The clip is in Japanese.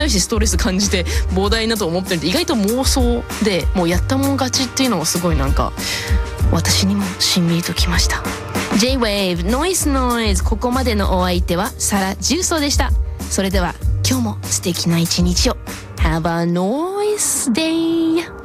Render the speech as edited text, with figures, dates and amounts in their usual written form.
しストレス感じて膨大なと思ってるって意外と妄想で、もうやったもん勝ちっていうのがすごいなんか私にもしんみりときました。 J-Wave ノイズノイズ、ここまでのお相手はサラ・ジューソーでした。それでは今日も素敵な一日を。 Have a nice day.